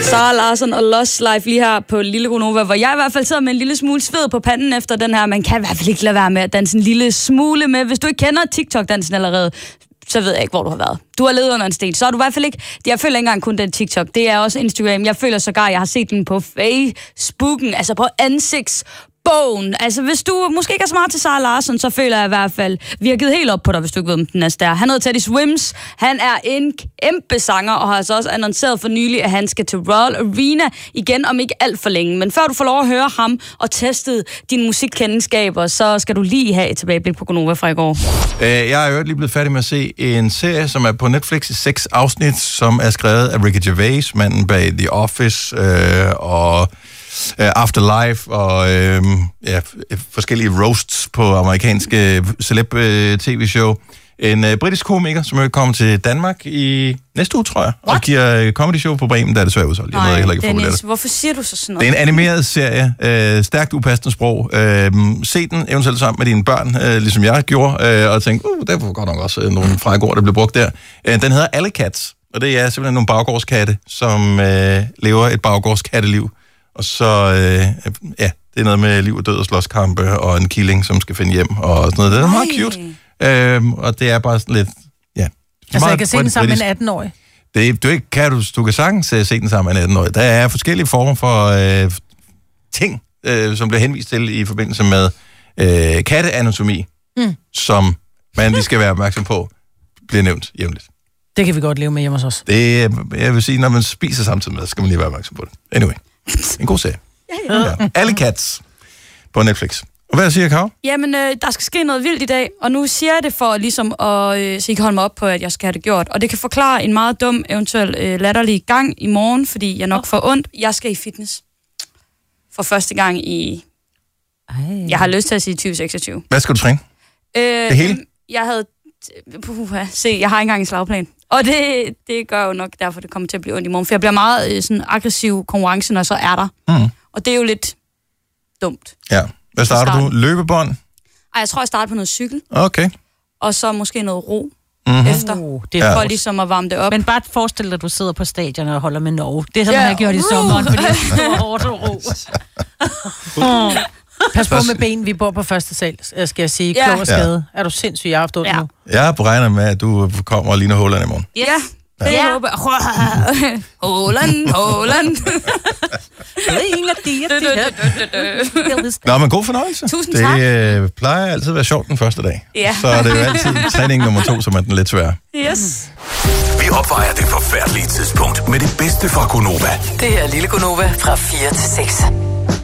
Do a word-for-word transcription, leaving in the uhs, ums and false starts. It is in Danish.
Sara Larsson og Lost Life lige her på Lille Gonova, hvor jeg i hvert fald sidder med en lille smule sved på panden efter den her. Man kan i hvert fald ikke lade være med at danse en lille smule med. Hvis du ikke kender TikTok-dansen allerede, så ved jeg ikke, hvor du har været. Du har levet under en sten, så er du i hvert fald ikke... Jeg føler ikke engang kun den TikTok, det er også Instagram. Jeg føler sågar, jeg har set den på Facebooken, altså på ansigts... bogen. Altså, hvis du måske ikke er smart til Sara Larsson, så føler jeg i hvert fald, vi har givet helt op på dig, hvis du ikke ved, om den næste er. Han hedder Teddy Swims. Han er en kæmpe sanger, og har altså også annonceret for nylig, at han skal til Royal Arena igen om ikke alt for længe. Men før du får lov at høre ham og testet dine musikkendskaber, så skal du lige have et tilbageblik på Gonova fra i går. Jeg er jo lige blevet færdig med at se en serie, som er på Netflix i seks afsnit, som er skrevet af Ricky Gervais, manden bag The Office øh, og Afterlife og øh, ja, forskellige roasts på amerikanske celeb-tv-show. En øh, britisk komiker, som er kommet til Danmark i næste uge, tror jeg, What? og giver comedy-show på Bremen, der er desværre udsolgt. Jeg Nej, ved heller ikke, Dennis, hvorfor siger du så sådan noget? Det er en animeret serie, øh, stærkt upassende sprog. Øh, se den eventuelt sammen med dine børn, øh, ligesom jeg gjorde, øh, og tænkte, uh, der var godt nok også øh, nogle frække ord, der blev brugt der. Øh, den hedder Alley Cats, og det er simpelthen nogle baggårdskatte, som øh, lever et baggårdskatteliv. Og så, øh, ja, det er noget med liv og død og slåskampe, og en killing, som skal finde hjem, og sådan noget. Det er Ej. meget cute. Øhm, og det er bare sådan lidt, ja. Altså, jeg kan se den sammen med en atten-årig. Det, du, ikke, kan, du, du kan sagtens se den sammen med en atten-årig. Der er forskellige former for øh, ting, øh, som bliver henvist til i forbindelse med øh, katteanatomi, mm. som man lige skal være opmærksom på, bliver nævnt jævnligt. Det kan vi godt leve med hjemme hos os. Det, jeg vil sige, når man spiser samtidig med, skal man lige være opmærksom på det. Anyway. En god serie. Ja, ja. Ja. Alley Cats på Netflix. Og hvad siger Karo? Jamen, øh, der skal ske noget vildt i dag, og nu siger jeg det for ligesom at øh, så I kan holde mig op på, at jeg skal have det gjort. Og det kan forklare en meget dum, eventuelt øh, latterlig gang i morgen, fordi jeg nok får ondt. Jeg skal i fitness. For første gang i... Ej. Jeg har lyst til at sige tyve seksogtyve. Hvad skal du træne? Øh, det hele? Jeg havde... Puha, se, jeg har ikke engang en slagplan. Og det, det gør jo nok derfor, det kommer til at blive ondt i morgen. For jeg bliver meget øh, sådan aggressiv konkurrence, når så er der. Mm. Og det er jo lidt dumt. Ja. Hvad starter du? Løbebånd? Ej, jeg tror, jeg starter på noget cykel. Okay. Og så måske noget ro mm-hmm. efter. Uh, det er for ja. Ligesom at varme det op. Men bare forestil dig, at du sidder på stadion og holder med Norge. Det er sådan, yeah. man har gjort i sommeren, fordi det er hårdt og ro. oh. Pas på med ben, vi bor på første sal, skal jeg sige. Klog og skade. Ja. Er du sindssygt, jeg har haft ondt ja. nu? Jeg har beregnet med, at du kommer og ligner Håland i morgen. Ja, det ja. håber jeg. Håland, Håland. Nå, men god fornøjelse. Tusind tak. Det øh, plejer altid at være sjovt den første dag. Ja. Så er det jo altid træning nummer to, som er den lidt sværere. Yes. Vi opvejer det forfærdelige tidspunkt med det bedste fra Gonova. Det her er Lille Gonova fra fire til seks.